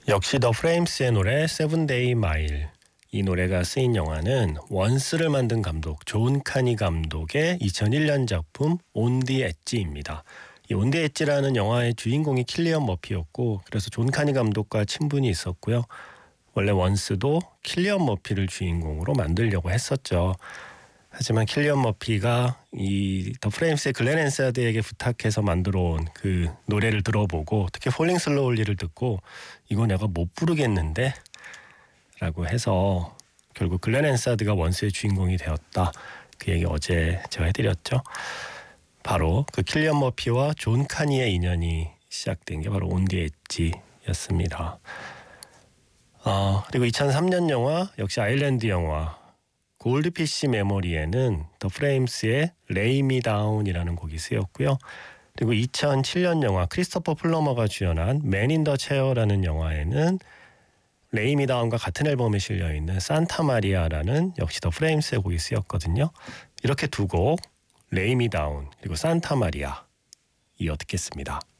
역시 더 프레임스의 노래 세븐 데이 마일. 이 노래가 쓰인 영화는 원스를 만든 감독 존 카니 감독의 2001년 작품 온 디 엣지입니다. 이 온 디 엣지라는 영화의 주인공이 킬리언 머피였고, 그래서 존 카니 감독과 친분이 있었고요. 원래 원스도 킬리언 머피를 주인공으로 만들려고 했었죠. 하지만 킬리언 머피가 이 더 프레임스의 글렌 앤사드에게 부탁해서 만들어 온 그 노래를 들어보고, 특히 폴링 슬로울리를 듣고 이거 내가 못 부르겠는데 라고 해서 결국 글렌 앤사드가 원스의 주인공이 되었다. 그 얘기 어제 제가 해드렸죠. 바로 그 킬리언 머피와 존 카니의 인연이 시작된 게 바로 온 디 엣지였습니다. 그리고 2003년 영화, 역시 아일랜드 영화 골드피쉬 메모리에는 더 프레임스의 레이 미 다운이라는 곡이 쓰였고요. 그리고 2007년 영화 크리스토퍼 플러머가 주연한 맨 인 더 체어라는 영화에는 레이 미 다운과 같은 앨범에 실려있는 산타 마리아라는 역시 더 프레임스의 곡이 쓰였거든요. 이렇게 두 곡, 레이 미 다운 그리고 산타 마리아 이어 듣겠습니다.